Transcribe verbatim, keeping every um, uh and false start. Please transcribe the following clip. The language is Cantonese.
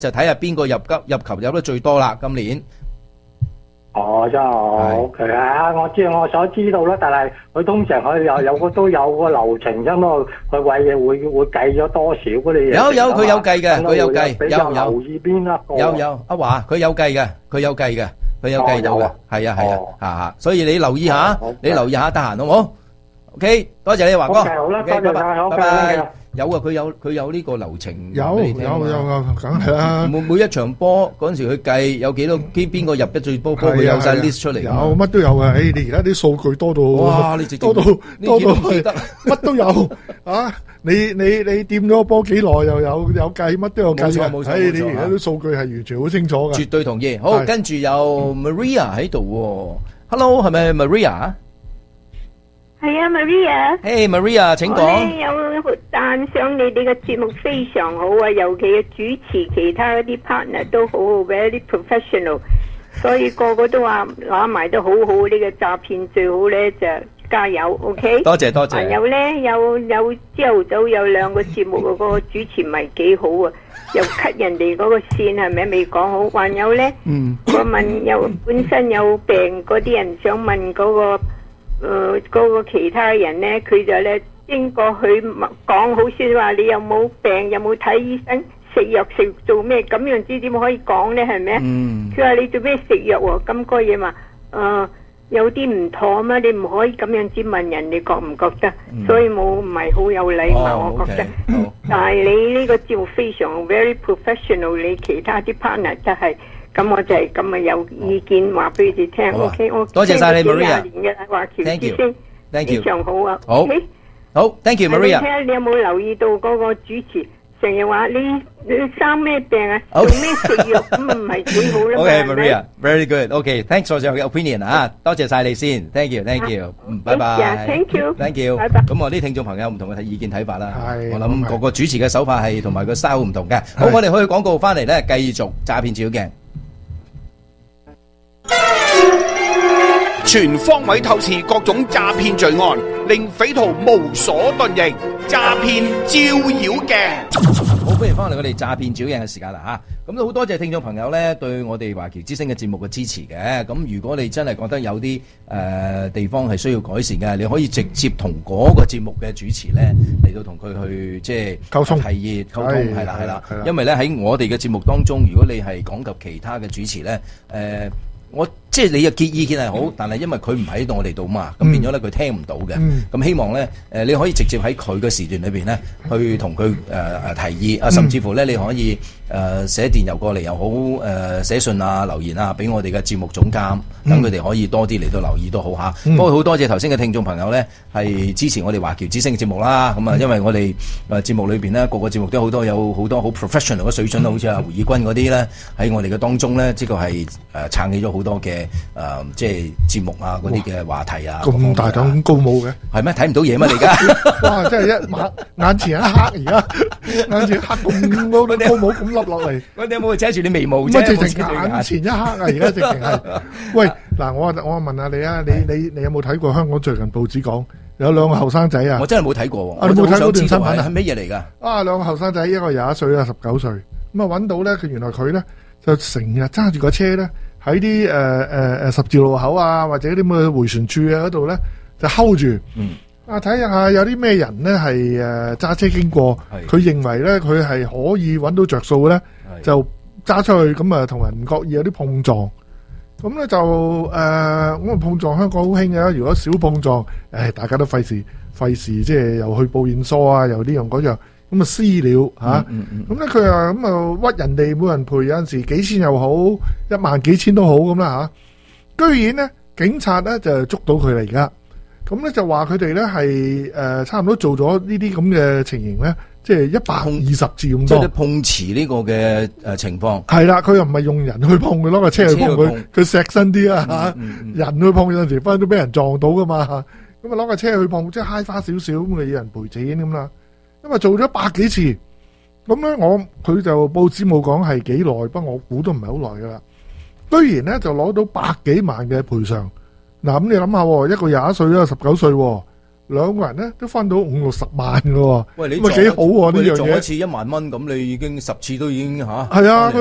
就睇下邊個入急入球入得最多啦。今年哦，真係 OK 啊！我知我所知道啦，但係佢通常佢有有個都有個流程啫嘛，佢為嘢會會計咗多少嗰啲嘢。 有有佢有計嘅，佢有計， 比較有有留意邊一個。 有有阿華佢有計嘅，佢有計嘅，佢有計到嘅，係啊係啊嚇嚇，所以你留意下，你留意下得閒好冇 ？OK，多謝你華哥。 OK，好啦，多謝晒，好， 拜拜。有啊，佢有佢有呢個流程。 有有有有，梗係啦。 每每一場波嗰陣時佢計有幾多邊邊個入得最波波，佢有晒 list 出嚟。 有乜都有嘅。誒，你而家啲數據多到哇！你直多到多到係乜都有啊！你你你掂咗個波幾耐又有有計，乜都有計嘅。 冇錯冇錯。 誒，你而家啲數據係完全好清楚嘅。 絕對同意。好，跟住有 Maria 喺度。Hello，係咪 Maria？ 係啊 ，Maria。 誒，Maria，請講。 我咧有讚賞你哋嘅節目非常好啊，尤其係主持其他嗰啲 partner 都好好 ，very professional， 所以個個都話攞埋都好好。呢個詐騙最好咧就加油 ，OK？ 多謝多謝。 還有咧有有朝頭早有兩個節目嗰個主持唔係幾好啊，又 cut 人哋嗰個線係咪未講好？還有咧， 嗯， 我問有本身有病嗰啲人想問嗰個。誒、呃，嗰、那個其他人咧，佢就咧經過佢講好先話你有冇病，有冇睇醫生，食藥食做咩？咁樣知點可以講咧？係咪？嗯。佢話你做咩食藥喎？咁嗰嘢嘛，誒，有啲唔妥嘛，你唔可以咁樣之問人，你覺唔覺得？嗯、所以冇唔係好有禮貌，哦、我覺得。Okay, 但係你呢個節目非常 very professional， 你其他啲 partner 真係。咁我就係咁啊，有意見話俾你哋聽。O K， 我多謝晒你 Maria。 華僑之聲非常好啊。 好，好 ，Thank you Maria。 睇下你有冇留意到嗰個主持成日話你你生咩病啊？做咩食藥咁唔係幾好啦嘛？ OK Maria，very good。OK，thanks for your opinion 啊，多謝晒你先。Thank you，Thank you，嗯，拜拜。 Thank you，Thank you。 拜拜。 咁我啲聽眾朋友唔同嘅睇意見睇法啦。我諗個個主持嘅手法係同埋個 style 唔同嘅。好，我哋去廣告翻嚟咧，繼續詐騙照鏡。 全方位透視各種詐騙罪案，令匪徒無所遁形。詐騙照妖鏡， 好，歡迎翻嚟我哋詐騙照鏡嘅時間啦吓。咁都好多謝聽眾朋友咧對我哋華僑之聲嘅節目嘅支持嘅。咁如果你真係覺得有啲誒、呃、地方係需要改善嘅，你可以直接同嗰個節目嘅主持咧嚟到同佢去即係溝通、提議、溝通係啦係啦。因為咧喺我哋嘅節目當中，如果你係講及其他嘅主持咧，誒、呃。我即係你嘅建意見係好，嗯、但係因為佢唔喺度我哋度嘛，咁、嗯、變咗咧佢聽唔到嘅。咁、嗯、希望咧誒你可以直接喺佢嘅時段裏邊咧去同佢誒誒提議啊，甚至乎咧你可以誒寫、呃、電郵過嚟又好，誒、呃、寫信啊留言啊俾我哋嘅節目總監，等佢哋可以多啲嚟到留意都好嚇。不過好多謝頭先嘅聽眾朋友咧係支持我哋華僑之聲嘅節目啦。咁啊，因為我哋誒節目裏邊咧個個節目都好多有好多好 professional 嘅水準，好似阿胡以軍嗰啲咧喺我哋嘅當中咧，即係係誒撐起咗好多嘅。誒、呃，即係節目啊，嗰啲嘅話題啊， 咁大膽高帽嘅， 係咩？睇唔到嘢咩？你而家哇，真係一眼眼前一黑，而家眼前黑咁高啲高帽咁笠落嚟。 喂，你有冇遮住啲眉毛啫？ 乜直情眼前一黑啊！而家直情係。喂，嗱，我我問下你啊，你你你有冇睇過香港最近報紙講有兩個後生仔啊？ 我真係冇睇過。 啊，你冇睇嗰段新聞啊？ 係咩嘢嚟㗎？ 啊，兩個後生仔，一個廿一歲，一個十九歲。咁啊，揾到咧，佢原來佢咧就成日揸住個車咧。喺啲誒誒誒十字路口啊，或者啲咁嘅迴旋處啊嗰度咧，就 hold 住。嗯。啊，睇下有啲咩人咧係誒揸車經過，佢認為咧佢係可以揾到着數咧，就揸出去咁啊，同人唔覺意有啲碰撞。咁咧就誒，咁、呃、啊碰撞香港好興嘅，如果少碰撞，誒大家都費事費事，即係又去報驗疏啊，又呢樣嗰樣。咁啊私了吓，咁咧佢啊咁啊屈人哋每人賠，有陣時幾千又好，一萬幾千都好咁啦吓。居然咧警察咧就捉到佢嚟而家，咁咧就話佢哋咧係誒差唔多做咗呢啲咁嘅情形咧，即係一百二十次咁多。 即係碰瓷呢個嘅誒情況。 係啦，佢又唔係用人去碰佢，攞個車去碰佢，佢錫身啲啊吓。人去碰有陣時分都俾人撞到噶嘛，咁啊攞個車去碰，即係揩花少少咁啊，有人賠錢咁啦。因為做咗百幾次，咁咧我佢就報紙冇講係幾耐，不過我估都唔係好耐噶啦。居然咧就攞到百幾萬嘅賠償。嗱咁你諗下，一個廿一歲，一個十九歲， 兩個人咧都分到五六十萬嘅喎， 喂，你咁啊幾好喎呢樣嘢。 你做一次一萬蚊，咁你已經十次都已經嚇。 係啊。